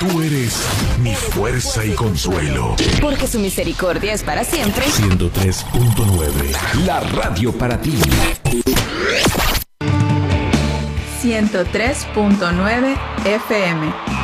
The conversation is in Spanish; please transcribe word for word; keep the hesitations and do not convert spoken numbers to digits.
Tú eres mi fuerza y consuelo. Porque su misericordia es para siempre. ciento tres punto nueve. La radio para ti. ciento tres punto nueve F M.